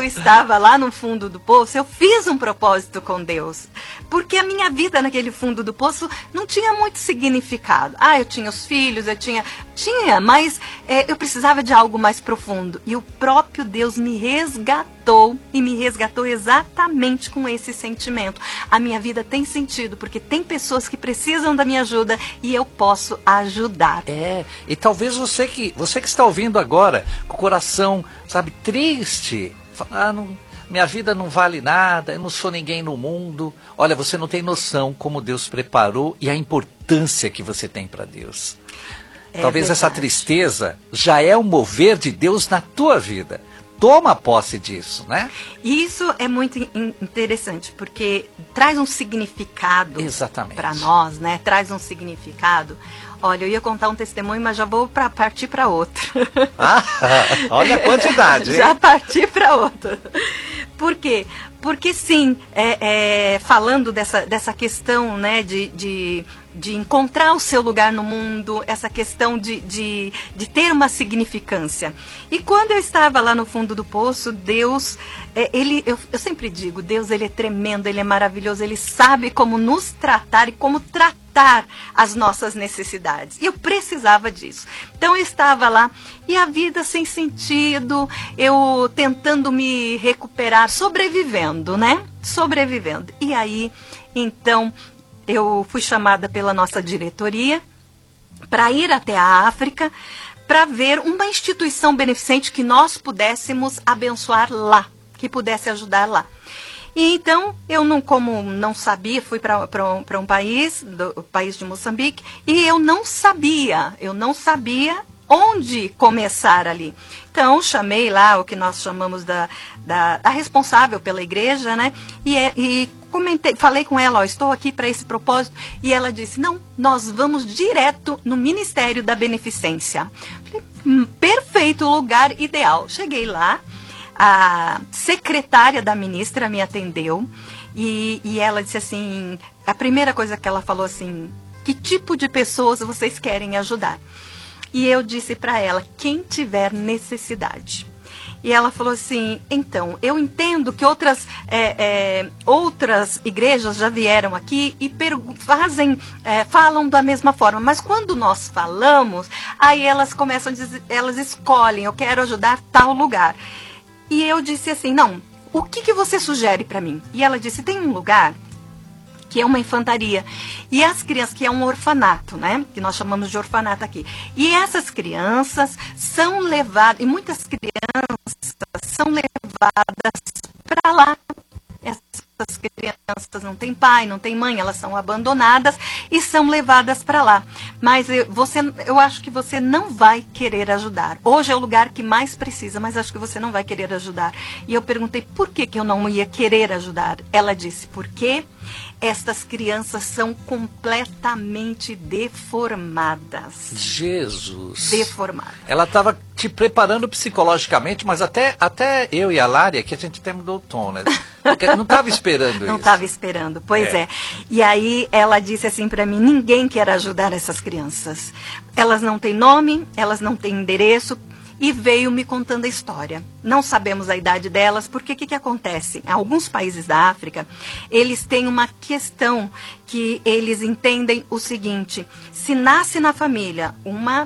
eu estava lá no fundo do poço, eu fiz um propósito com Deus. Porque a minha vida naquele fundo do poço não tinha muito significado. Eu tinha os filhos, mas eu precisava de algo mais profundo. E o próprio Deus me resgatou, e me resgatou exatamente com esse sentimento. A minha vida tem sentido, porque tem pessoas que precisam da minha ajuda e eu posso ajudar. E talvez você que está ouvindo agora, com o coração, sabe, triste, minha vida não vale nada, eu não sou ninguém no mundo. Olha, você não tem noção como Deus preparou e a importância que você tem para Deus. Talvez verdade. Essa tristeza já é um mover de Deus na tua vida. Toma posse disso, né? E isso é muito interessante, porque traz um significado para nós, né? Traz um significado. Olha, eu ia contar um testemunho, mas já vou partir para outro. Olha a quantidade, hein? Já parti para outro. Por quê? Porque sim, falando dessa questão, né, de encontrar o seu lugar no mundo, essa questão de ter uma significância. E quando eu estava lá no fundo do poço, Deus, eu sempre digo, Deus, ele é tremendo, ele é maravilhoso, ele sabe como nos tratar e como tratar as nossas necessidades. E eu precisava disso. Então eu estava lá e a vida sem sentido, eu tentando me recuperar, sobrevivendo, né? Sobrevivendo. E aí, então, eu fui chamada pela nossa diretoria para ir até a África para ver uma instituição beneficente que nós pudéssemos abençoar lá, que pudesse ajudar lá. E então, como não sabia, fui para um país, o país de Moçambique, e eu não sabia onde começar ali. Então, chamei lá o que nós chamamos da responsável pela igreja, né? E falei com ela, estou aqui para esse propósito. E ela disse, não, nós vamos direto no Ministério da Beneficência. Falei, perfeito, lugar ideal. Cheguei lá, a secretária da ministra me atendeu e ela disse assim, a primeira coisa que ela falou assim, que tipo de pessoas vocês querem ajudar? E eu disse para ela, quem tiver necessidade. E ela falou assim, então, eu entendo que outras igrejas já vieram aqui e falam da mesma forma, mas quando nós falamos, aí elas começam a dizer, elas escolhem, eu quero ajudar tal lugar. E eu disse assim, não, o que você sugere para mim? E ela disse, tem um lugar que é uma infantaria, e as crianças, que é um orfanato, né, que nós chamamos de orfanato aqui, e essas crianças são levadas, e muitas crianças são levadas para lá. Essas crianças não têm pai, não têm mãe, elas são abandonadas e são levadas para lá. Mas eu acho que você não vai querer ajudar. Hoje é o lugar que mais precisa, mas acho que você não vai querer ajudar. E eu perguntei por que eu não ia querer ajudar. Ela disse, porque estas crianças são completamente deformadas. Jesus! Deformadas. Ela estava te preparando psicologicamente, mas até eu e a Lária, que a gente até mudou o tom, né? Porque não estava esperando isso. Não estava esperando, pois é. E aí ela disse assim para mim, ninguém quer ajudar essas crianças. Elas não têm nome, elas não têm endereço. E veio me contando a história. Não sabemos a idade delas, porque o que acontece? Em alguns países da África, eles têm uma questão que eles entendem o seguinte, se nasce na família uma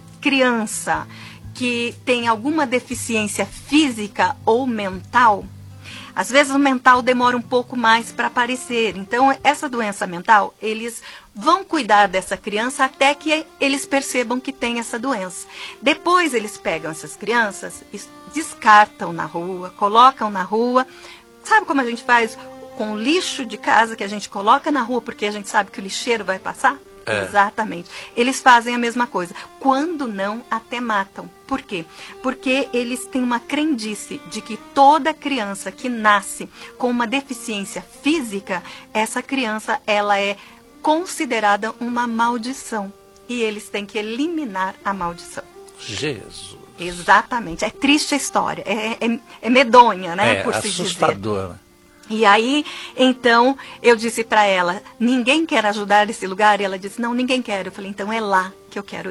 criança que tem alguma deficiência física ou mental, às vezes o mental demora um pouco mais para aparecer. Então, essa doença mental, eles vão cuidar dessa criança até que eles percebam que tem essa doença. Depois, eles pegam essas crianças e descartam na rua, colocam na rua. Sabe como a gente faz com o lixo de casa que a gente coloca na rua porque a gente sabe que o lixeiro vai passar? Exatamente. Eles fazem a mesma coisa. Quando não, até matam. Por quê? Porque eles têm uma crendice de que toda criança que nasce com uma deficiência física, essa criança, ela é considerada uma maldição. E eles têm que eliminar a maldição. Jesus! Exatamente. É triste a história. É medonha, né? Por se dizer. Assustador. E aí, então, eu disse para ela, ninguém quer ajudar esse lugar? E ela disse, não, ninguém quer. Eu falei, então é lá que eu quero ir.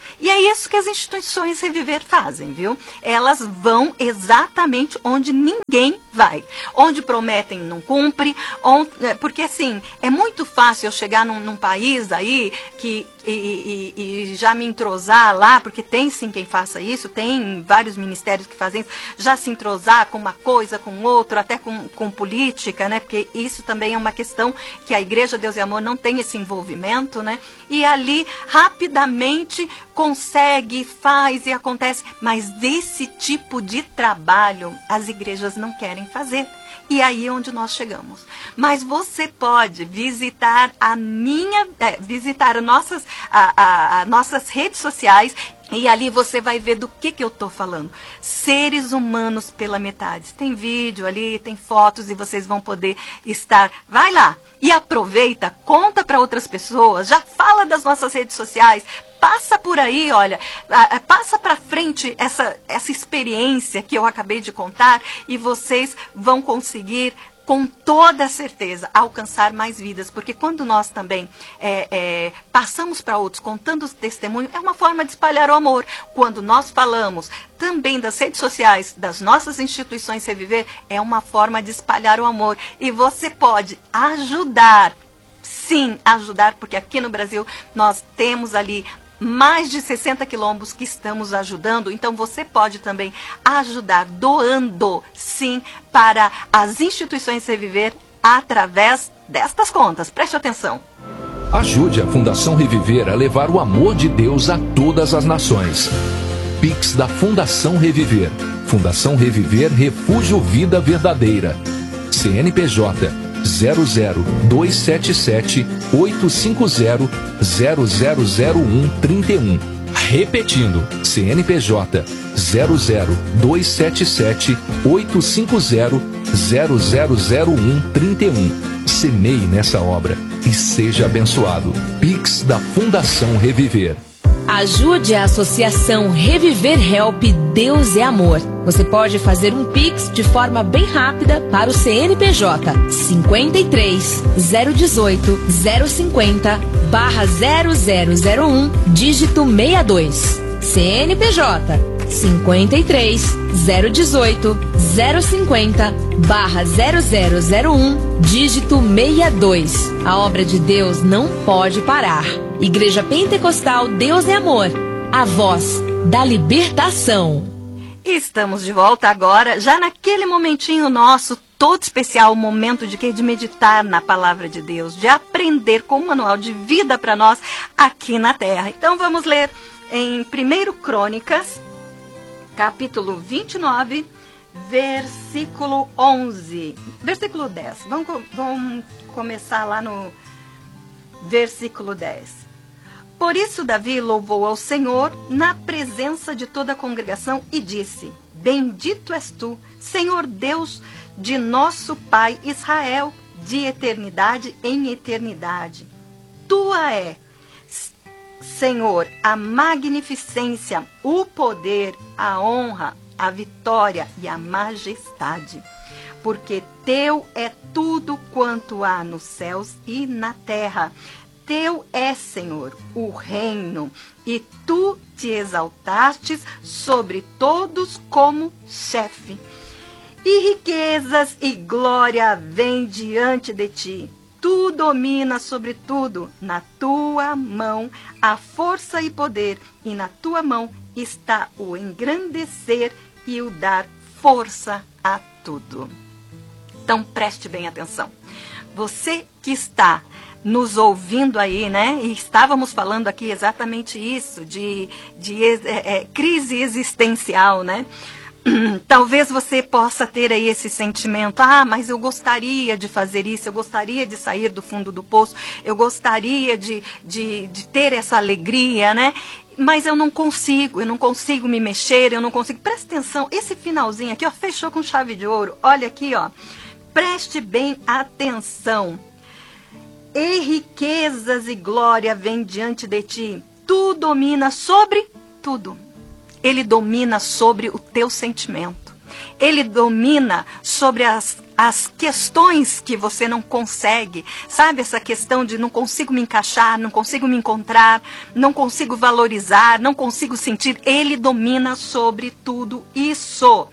E é isso que as instituições Reviver fazem, viu? Elas vão exatamente onde ninguém vai. Onde prometem não cumpre, porque assim, é muito fácil eu chegar num país aí e já me entrosar lá, porque tem sim quem faça isso, tem vários ministérios que fazem isso, já se entrosar com uma coisa, com outra, até com política, né? Porque isso também é uma questão que a Igreja Deus e Amor não tem esse envolvimento, né? E ali rapidamente consegue, faz e acontece, mas desse tipo de trabalho as igrejas não querem fazer. E aí é onde nós chegamos. Mas você pode visitar visitar nossas redes sociais, e ali você vai ver do que eu estou falando. Seres humanos pela metade. Tem vídeo ali, tem fotos, e vocês vão poder estar. Vai lá e aproveita, conta para outras pessoas, já fala das nossas redes sociais. Passa por aí, olha, passa para frente essa experiência que eu acabei de contar, e vocês vão conseguir, com toda certeza, alcançar mais vidas. Porque quando nós também passamos para outros, contando o testemunho, é uma forma de espalhar o amor. Quando nós falamos também das redes sociais, das nossas instituições Reviver, é uma forma de espalhar o amor. E você pode ajudar, sim, ajudar, porque aqui no Brasil nós temos ali mais de 60 quilombos que estamos ajudando. Então você pode também ajudar doando, sim, para as instituições Reviver através destas contas. Preste atenção. Ajude a Fundação Reviver a levar o amor de Deus a todas as nações. Pix da Fundação Reviver. Fundação Reviver, Refúgio Vida Verdadeira. CNPJ 00277 850 0001 31. Repetindo, CNPJ 00277 850 0001 31. Semeie nessa obra e seja abençoado. Pix da Fundação Reviver. Ajude a Associação Reviver Help Deus é Amor. Você pode fazer um Pix de forma bem rápida para o CNPJ 53 018 050 /0001 dígito 62. CNPJ 53 018 050 /0001 dígito 62. A obra de Deus não pode parar. Igreja Pentecostal Deus é Amor, a voz da libertação. Estamos de volta agora, já naquele momentinho nosso, todo especial, o momento de meditar na palavra de Deus, de aprender com um manual de vida para nós aqui na Terra. Então vamos ler em 1 Crônicas, capítulo 29, versículo 11, versículo 10. Vamos começar lá no versículo 10. Por isso Davi louvou ao Senhor na presença de toda a congregação e disse: Bendito és tu, Senhor Deus de nosso pai Israel, de eternidade em eternidade. Tua é, Senhor, a magnificência, o poder, a honra, a vitória e a majestade. Porque teu é tudo quanto há nos céus e na terra. Teu é, Senhor, o reino, e tu te exaltastes sobre todos como chefe. E riquezas e glória vêm diante de ti. Tu dominas sobre tudo. Na tua mão há força e poder, e na tua mão está o engrandecer e o dar força a tudo. Então preste bem atenção. Você que está nos ouvindo aí, né? E estávamos falando aqui exatamente isso, de crise existencial, né? Talvez você possa ter aí esse sentimento: ah, mas eu gostaria de fazer isso, eu gostaria de sair do fundo do poço, eu gostaria de ter essa alegria, né? Mas eu não consigo me mexer, eu não consigo. Presta atenção, esse finalzinho aqui, ó, fechou com chave de ouro. Olha aqui, ó, preste bem atenção. E riquezas e glória vêm diante de ti. Tu dominas sobre tudo. Ele domina sobre o teu sentimento. Ele domina sobre as questões que você não consegue, sabe? Essa questão de não consigo me encaixar, não consigo me encontrar, não consigo valorizar, não consigo sentir. Ele domina sobre tudo isso.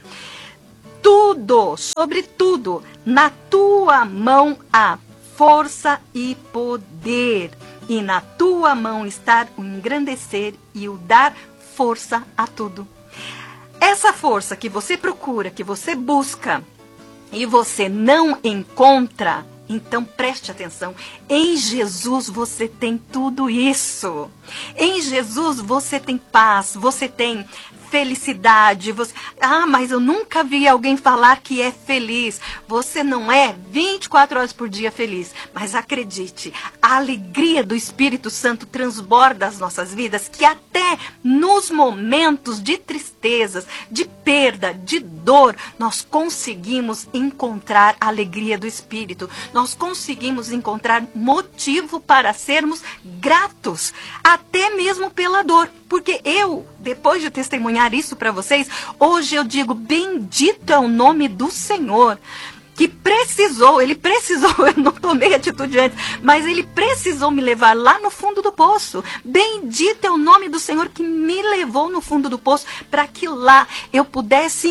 Tudo, sobre tudo. Na tua mão há força e poder. E na tua mão está o engrandecer e o dar força a tudo. Essa força que você procura, que você busca, e você não encontra, então preste atenção. Em Jesus você tem tudo isso. Em Jesus você tem paz, você tem felicidade. Mas eu nunca vi alguém falar que é feliz. Você não é 24 horas por dia feliz. Mas acredite, a alegria do Espírito Santo transborda as nossas vidas, que até nos momentos de tristezas, de perda, de dor, nós conseguimos encontrar a alegria do Espírito. Nós conseguimos encontrar motivo para sermos gratos, até mesmo pela dor. Porque eu, depois de testemunhar isso para vocês, hoje eu digo, bendito é o nome do Senhor, que ele precisou, eu não tomei atitude antes, mas ele precisou me levar lá no fundo do poço. Bendito é o nome do Senhor que me levou no fundo do poço, para que lá eu pudesse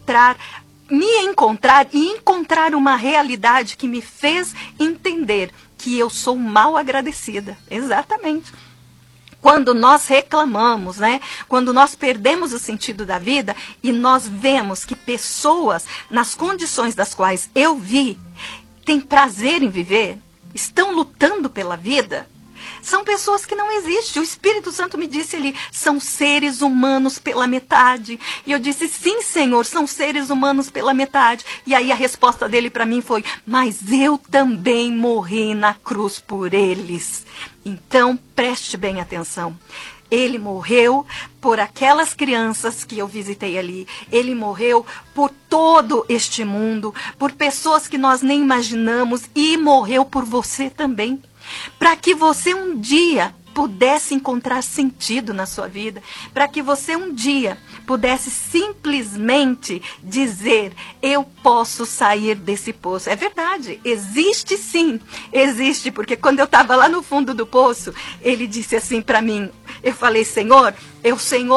me encontrar e encontrar uma realidade que me fez entender que eu sou mal agradecida. Exatamente. Quando nós reclamamos, né? Quando nós perdemos o sentido da vida e nós vemos que pessoas, nas condições das quais eu vi, têm prazer em viver, estão lutando pela vida, são pessoas que não existem. O Espírito Santo me disse ali, são seres humanos pela metade. E eu disse, sim, Senhor, são seres humanos pela metade. E aí a resposta dele para mim foi, mas eu também morri na cruz por eles. Então, preste bem atenção. Ele morreu por aquelas crianças que eu visitei ali. Ele morreu por todo este mundo, por pessoas que nós nem imaginamos, e morreu por você também. Para que você um dia pudesse encontrar sentido na sua vida, para que você um dia pudesse simplesmente dizer, eu posso sair desse poço. É verdade, existe sim, existe, porque quando eu estava lá no fundo do poço, ele disse assim para mim, eu falei, Senhor, eu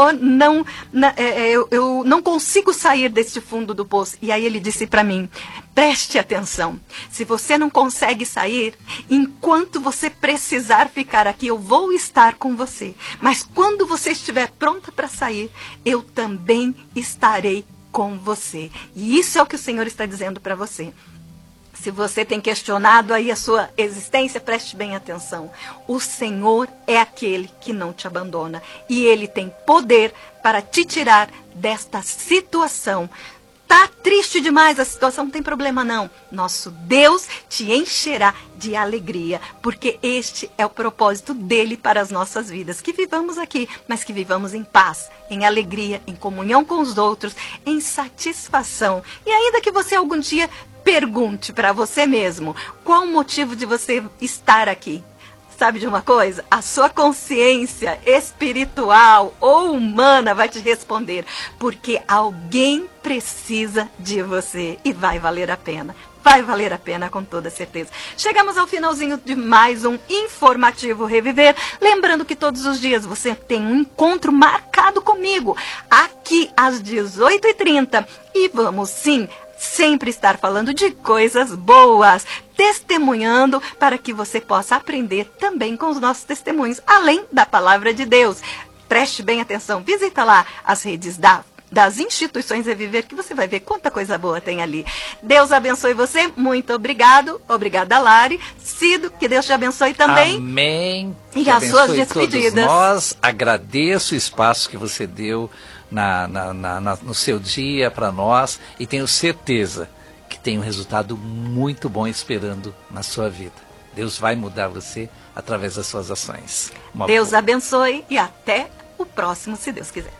não consigo sair deste fundo do poço. E aí ele disse para mim, preste atenção, se você não consegue sair, enquanto você precisar ficar aqui, eu vou estar com você. Mas quando você estiver pronta para sair, eu também estarei com você. E isso é o que o Senhor está dizendo para você. Se você tem questionado aí a sua existência, preste bem atenção. O Senhor é aquele que não te abandona. E Ele tem poder para te tirar desta situação. Tá triste demais a situação, não tem problema não. Nosso Deus te encherá de alegria, porque este é o propósito dele para as nossas vidas. Que vivamos aqui, mas que vivamos em paz, em alegria, em comunhão com os outros, em satisfação. E ainda que você algum dia pergunte para você mesmo, qual o motivo de você estar aqui? Sabe de uma coisa? A sua consciência espiritual ou humana vai te responder, porque alguém precisa de você e vai valer a pena. Vai valer a pena com toda certeza. Chegamos ao finalzinho de mais um Informativo Reviver. Lembrando que todos os dias você tem um encontro marcado comigo, aqui às 18h30. E vamos sim sempre estar falando de coisas boas, testemunhando para que você possa aprender também com os nossos testemunhos, além da palavra de Deus. Preste bem atenção, visita lá as redes das instituições Reviver, que você vai ver quanta coisa boa tem ali. Deus abençoe você, muito obrigado. Obrigada, Lari. Cido, que Deus te abençoe também. Amém. E as suas despedidas. Nós agradeço o espaço que você deu no seu dia para nós, e tenho certeza que tem um resultado muito bom esperando na sua vida. Deus vai mudar você através das suas ações. Deus abençoe e até o próximo, se Deus quiser.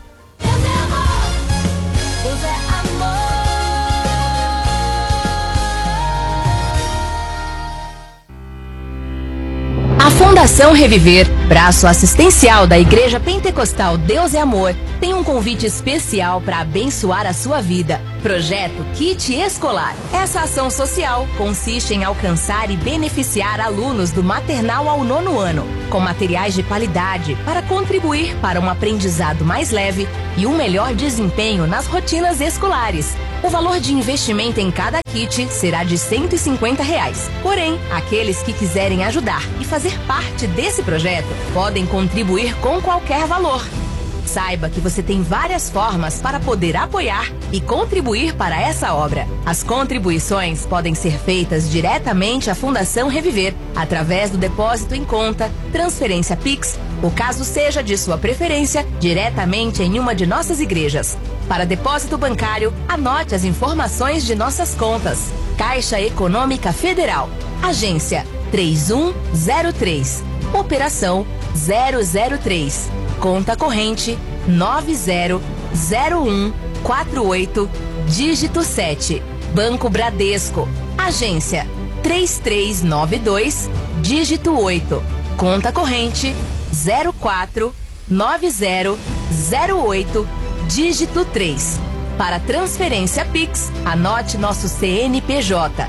A Fundação Reviver, braço assistencial da Igreja Pentecostal Deus é Amor, tem um convite especial para abençoar a sua vida. Projeto Kit Escolar. Essa ação social consiste em alcançar e beneficiar alunos do maternal ao 9º ano, com materiais de qualidade para contribuir para um aprendizado mais leve e um melhor desempenho nas rotinas escolares. O valor de investimento em cada kit será de R$ 150. Porém, aqueles que quiserem ajudar e fazer parte desse projeto podem contribuir com qualquer valor. Saiba que você tem várias formas para poder apoiar e contribuir para essa obra. As contribuições podem ser feitas diretamente à Fundação Reviver, através do depósito em conta, transferência Pix, ou caso seja de sua preferência, diretamente em uma de nossas igrejas. Para depósito bancário, anote as informações de nossas contas. Caixa Econômica Federal, Agência 3103, Operação 003, Conta corrente 900148, dígito 7. Banco Bradesco. Agência 3392, dígito 8. Conta corrente 049008, dígito 3. Para transferência Pix, anote nosso CNPJ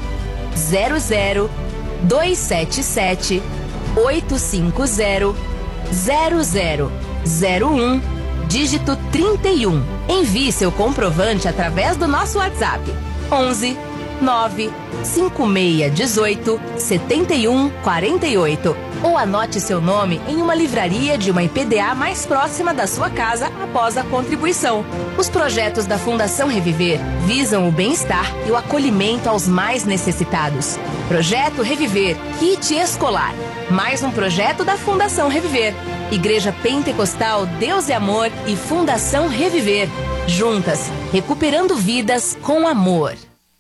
00277 850 0001, dígito 31. Envie seu comprovante através do nosso WhatsApp 11 9 5618 7148, ou anote seu nome em uma livraria de uma IPDA mais próxima da sua casa após a contribuição. Os projetos da Fundação Reviver visam o bem-estar e o acolhimento aos mais necessitados. Projeto Reviver Kit Escolar, mais um projeto da Fundação Reviver. Igreja Pentecostal Deus é Amor e Fundação Reviver, juntas, recuperando vidas com amor.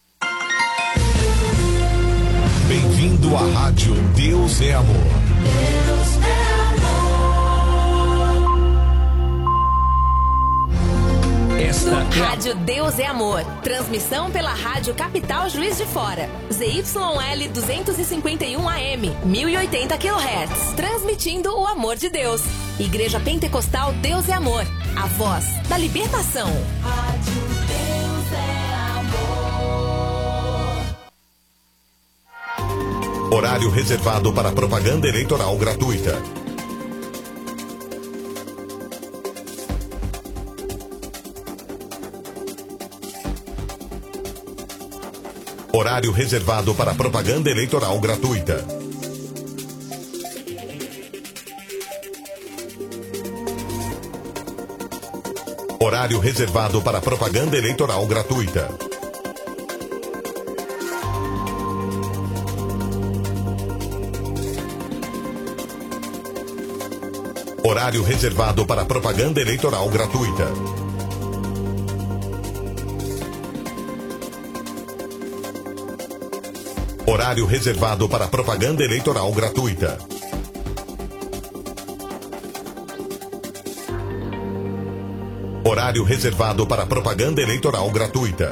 Bem-vindo à Rádio Deus é Amor. Deus é amor. Esta é Rádio Deus é Amor. Transmissão pela Rádio Capital Juiz de Fora. ZYL 251 AM, 1080 kHz. Transmitindo o amor de Deus. Igreja Pentecostal Deus é Amor. A voz da libertação. Rádio Deus é Amor. Horário reservado para propaganda eleitoral gratuita. Horário reservado para propaganda eleitoral gratuita. Horário reservado para propaganda eleitoral gratuita. Horário reservado para propaganda eleitoral gratuita. Horário reservado para propaganda eleitoral gratuita. Horário reservado para propaganda eleitoral gratuita.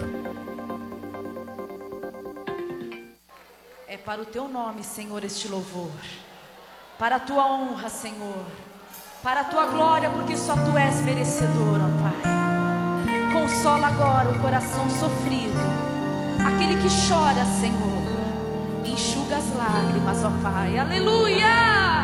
É para o teu nome, Senhor, este louvor. Para a tua honra, Senhor. Para a tua glória, porque só tu és merecedor, ó Pai. Consola agora o coração sofrido, aquele que chora, Senhor. Enxuga as lágrimas, ó Pai. Aleluia!